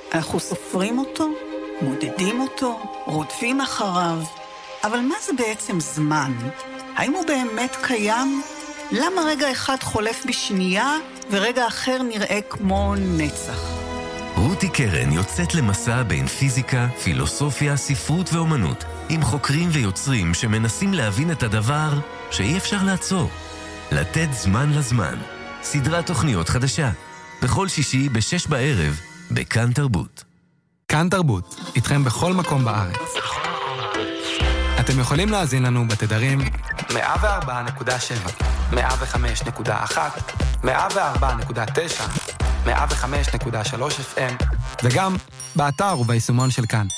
אנחנו סופרים אותו, מודדים אותו, רודפים אחריו. אבל מה זה בעצם זמן? האם הוא באמת קיים? למה רגע אחד חולף בשנייה ורגע אחר נראה כמו נצח? רותי קרן יוצאת למסע בין פיזיקה, פילוסופיה, ספרות ואומנות, עם חוקרים ויוצרים שמנסים להבין את הדבר שאי אפשר לעצור. לתת זמן לזמן. סדרת תוכניות חדשה. בכל שישי ב-6 בערב, בכאן תרבות. כאן תרבות, איתכם בכל מקום בארץ. אתם יכולים להאזין לנו בתדרים 104.7, 105.1, 104.9, 105.3 FM, וגם באתר וביישומון של כאן.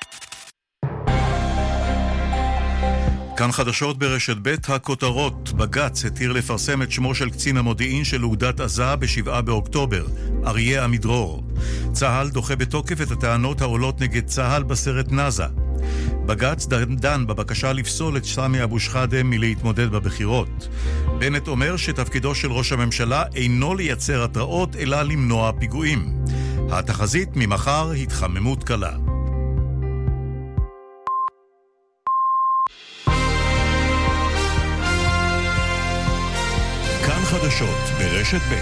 כאן חדשות ברשת ב' הכותרות. בג"ץ התיר לפרסם את שמו של קצין המודיעין של אוגדת עזה ב7 באוקטובר, אריה עמידרור. צה"ל דוחה בתוקף את הטענות העולות נגד צה"ל בסרט נאזה. בג"ץ דן בבקשה לפסול את סמי אבו שחאדה מלהתמודד בבחירות. בנט אומר שתפקידו של ראש הממשלה אינו לייצר התראות אלא למנוע פיגועים. התחזית ממחר התחממות קלה. כאן חדשות ברשת ב'.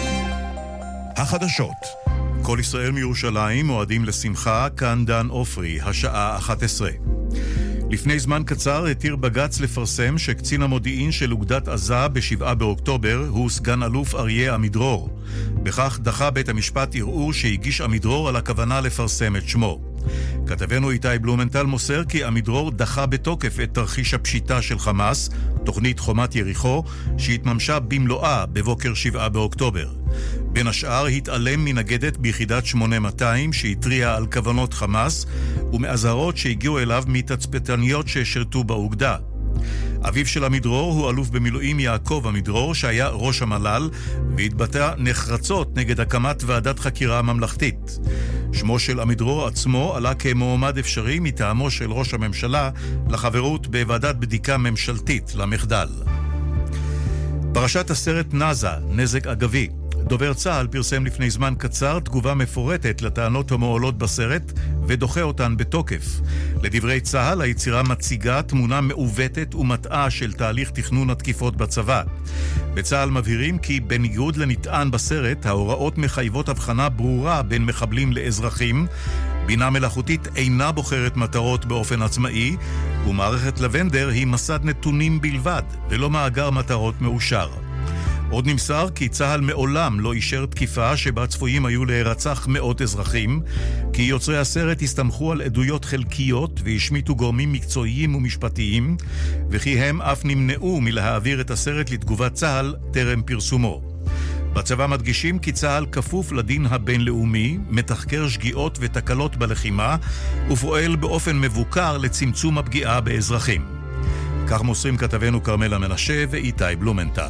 החדשות. כל ישראל מירושלים מועדים לשמחה, כאן דן אופרי, השעה 11. לפני זמן קצר התיר בג"ץ לפרסם שקצין המודיעין של אוגדת עזה ב7 באוקטובר הוא סגן אלוף אריה עמידרור. בכך דחה בית המשפט ערעור שהגיש עמידרור על הכוונה לפרסם את שמו. כתבנו איתי בלומנטל מוסר כי עמידרור דחה בתוקף את תרחיש הפשיטה של חמאס, תוכנית חומת יריחו, שהתממשה במלואה בבוקר 7 באוקטובר. בין השאר התעלם מנגדת ביחידת 8200 שהטריעה על כוונות חמאס ומאזהרות שהגיעו אליו מתצפיתניות ששרתו באוגדה. אביו של עמידרור הוא אלוף במילואים יעקב עמידרור שהיה ראש המל"ל והתבטא נחרצות נגד הקמת ועדת חקירה ממלכתית. שמו של עמידרור עצמו עלה כמועמד אפשרי מטעמו של ראש הממשלה לחברות בוועדת בדיקה ממשלתית למחדל. פרשת הסרט נאזה, נזק אגבי. דובר צה"ל פרסם לפני זמן קצר תגובה מפורטת לטענות המועלות בסרט ודוחה אותן בתוקף. לדברי צה"ל, היצירה מציגה תמונה מעוותת ומטעה של תהליך תכנון התקיפות בצבא. בצה"ל מבהירים כי בניגוד לנטען בסרט, ההוראות מחייבות הבחנה ברורה בין מחבלים לאזרחים, בינה מלאכותית אינה בוחרת מטרות באופן עצמאי, ומערכת לבנדר היא מסד נתונים בלבד, ולא מאגר מטרות מאושר. עוד נמסר כי צה"ל מעולם לא אישר תקיפה שבה צפויים היו להירצח מאות אזרחים, כי יוצרי הסרט הסתמכו על עדויות חלקיות והשמיטו גורמים מקצועיים ומשפטיים, וכי הם אף נמנעו מלהעביר את הסרט לתגובת צה"ל טרם פרסומו. בצבא מדגישים כי צה"ל כפוף לדין הבינלאומי, מתחקר שגיאות ותקלות בלחימה, ופועל באופן מבוקר לצמצום הפגיעה באזרחים. כך מוסרים כתבנו קרמלה מנשה ואיתי בלומנטל.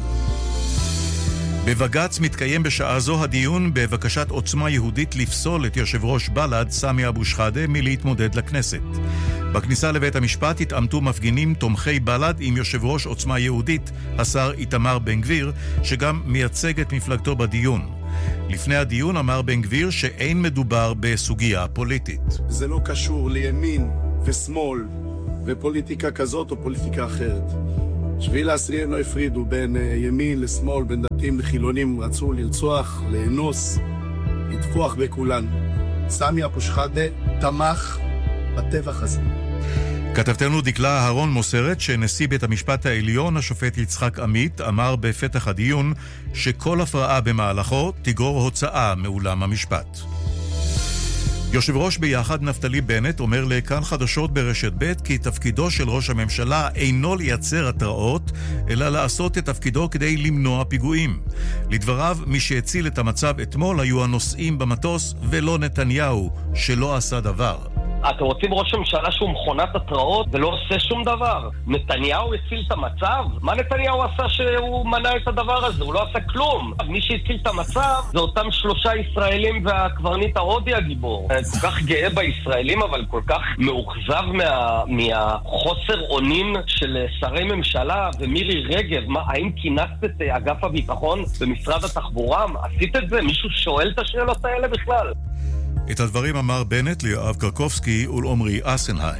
בבג"ץ מתקיים בשעה זו הדיון בבקשת עוצמה יהודית לפסול את יושב ראש בל"ד סמי אבו שחאדה מלהתמודד לכנסת. בכניסה לבית המשפט התעמתו מפגינים תומכי בל"ד עם יושב ראש עוצמה יהודית, השר איתמר בן גביר, שגם מייצג את מפלגתו בדיון. לפני הדיון אמר בן גביר שאין מדובר בסוגיה פוליטית. זה לא קשור לימין ושמאל ופוליטיקה כזאת או פוליטיקה אחרת. 7/10 לא הפרידו בין ימין לשמאל, בין דתיים לחילונים, רצו לרצוח, לאנוס, לטבוח בכולן. סמי אבו שחאדה תמך בטבח הזה. כתבתנו דקלה אהרון מוסרת שנשיא בית המשפט העליון, השופט יצחק עמית, אמר בפתח הדיון שכל הפרעה במהלכו תגרור הוצאה מאולם המשפט. יושב ראש ביחד נפתלי בנט אומר לכאן חדשות ברשת ב' כי תפקידו של ראש הממשלה אינו לייצר התראות, אלא לעשות את תפקידו כדי למנוע פיגועים. לדבריו, מי שהציל את המצב אתמול היו הנוסעים במטוס ולא נתניהו, שלא עשה דבר. אתם רוצים ראש הממשלה שהוא מכונת התראות ולא עושה שום דבר? נתניהו הציל את המצב? מה נתניהו עשה שהוא מנע את הדבר הזה? הוא לא עשה כלום. מי שהציל את המצב זה אותם 3 ישראלים והקברניט ההודי הגיבור. כל כך גאה בישראלים אבל כל כך מאוכזב מהחוסר אונים של שרי ממשלה ומירי רגב. האם כינסת את אגף הביטחון במשרד התחבורה? עשית את זה? מישהו שואל את השאלות האלה בכלל? את הדברים אמר בנט ליואב קרקובסקי ולעומרי אסנהיים.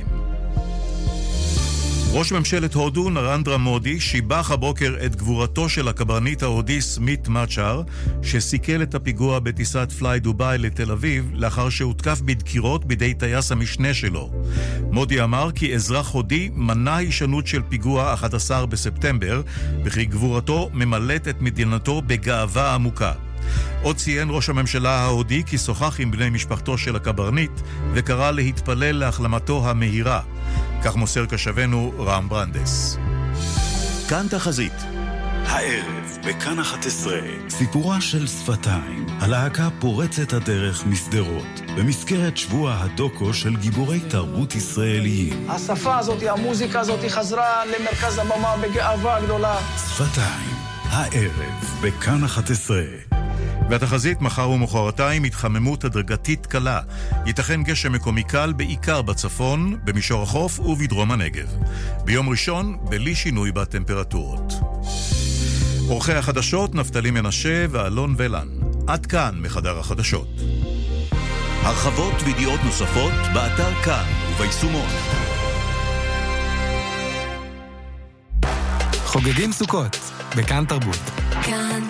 ראש ממשלת הודו נרנדרה מודי שיבח הבוקר את גבורתו של הקברניט ההודי סמית מאצ'ר, שסיכל את הפיגוע בטיסת פליי דוביי לתל אביב לאחר שהותקף בדקירות בידי טייס המשנה שלו. מודי אמר כי אזרח הודי מנע הישנות של פיגוע 11 בספטמבר, וכי גבורתו ממלאת את מדינתו בגאווה עמוקה. עוד ציין ראש הממשלה ההודי כי שוחח עם בני משפחתו של הקברניט וקרא להתפלל להחלמתו המהירה. כך מוסר קשבנו רם ברנדס. כאן תחזית. הערב בכאן 11 סיפורה של שפתיים, הלהקה פורצת הדרך מסדרות במזכרת שבוע הדוקו של גיבורי תרבות ישראליים. השפה הזאת, המוזיקה הזאת חזרה למרכז הבמה בגאווה גדולה. שפתיים, הערב בכאן 11. והתחזית מחר ומחרתיים התחממות הדרגתית קלה. ייתכן גשם מקומי קל בעיקר בצפון, במישור החוף ובדרום הנגב. ביום ראשון בלי שינוי בטמפרטורות. עורכי החדשות נפתלי מנשה ואלון ולן. עד כאן מחדר החדשות. הרחבות וידיעות נוספות באתר כאן וביישומון. חוגגים סוכות בכאן תרבות. כאן